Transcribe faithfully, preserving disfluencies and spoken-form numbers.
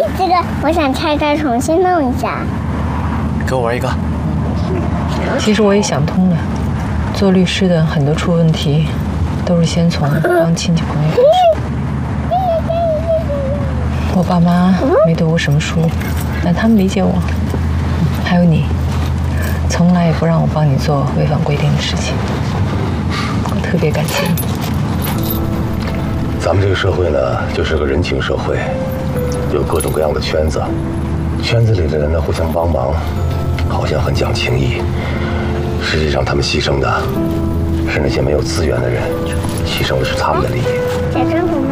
这个我想拆开重新弄一下。 给我玩一个。 其实我也想通了，做律师的很多出问题，都是先从帮亲戚朋友开始。我爸妈没读过什么书，但他们理解我。还有你，从来也不让我帮你做违反规定的事情，我特别感谢你。 咱们这个社会呢，就是个人情社会，有各种各样的圈子，圈子里的人呢互相帮忙，好像很讲情义，实际上他们牺牲的是那些没有资源的人，牺牲的是他们的利益。 假装不